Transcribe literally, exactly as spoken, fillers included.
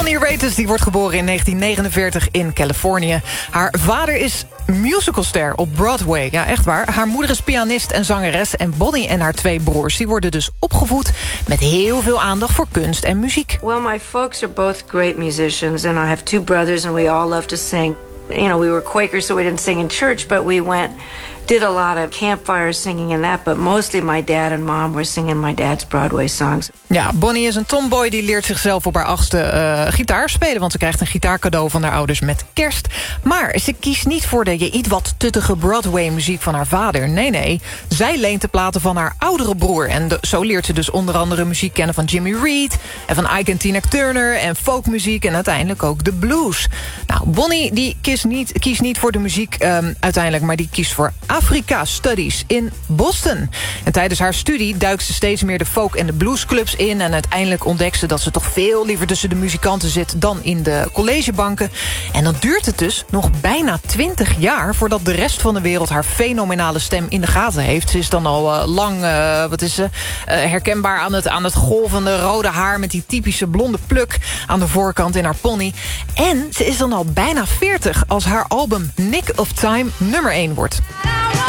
Bonnie Raitt die wordt geboren in negentien negenenveertig in Californië. Haar vader is musicalster op Broadway. Ja, echt waar. Haar moeder is pianist en zangeres. En Bonnie en haar twee broers die worden dus opgevoed met heel veel aandacht voor kunst en muziek. Well, my folks are both great musicians. And I have two brothers and we all love to sing. You know, we were Quakers, so we didn't sing in church, but we went... did a lot of campfire singing and that, but mostly my dad and mom were singing my dad's Broadway songs. Ja, Bonnie is een tomboy die leert zichzelf op haar achtste uh, gitaar spelen, want ze krijgt een gitaarcadeau van haar ouders met kerst. Maar ze kiest niet voor de je iets wat tuttige Broadway-muziek van haar vader. Nee, nee. Zij leent de platen van haar oudere broer. En de, zo leert ze dus onder andere muziek kennen van Jimmy Reed en van Ike en Tina Turner en folkmuziek en uiteindelijk ook de blues. Nou, Bonnie die kiest niet, kiest niet voor de muziek um, uiteindelijk, maar die kiest voor Afrika Studies in Boston. En tijdens haar studie duikt ze steeds meer de folk- en de bluesclubs in. En uiteindelijk ontdekt ze dat ze toch veel liever tussen de muzikanten zit dan in de collegebanken. En dan duurt het dus nog bijna twintig jaar voordat de rest van de wereld haar fenomenale stem in de gaten heeft. Ze is dan al uh, lang, uh, wat is ze, uh, herkenbaar aan het, aan het golvende rode haar met die typische blonde pluk aan de voorkant in haar pony. En ze is dan al bijna veertig als haar album Nick of Time nummer één wordt.